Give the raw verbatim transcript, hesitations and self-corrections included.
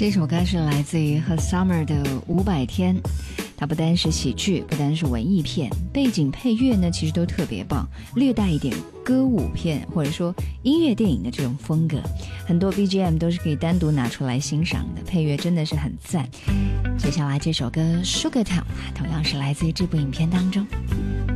这首歌是来自于 Her Summer 的五百天，它不单是喜剧，不单是文艺片，背景配乐呢其实都特别棒，略带一点歌舞片或者说音乐电影的这种风格，很多 B G M 都是可以单独拿出来欣赏的，配乐真的是很赞。接下来这首歌 Sugar Town 同样是来自于这部影片当中。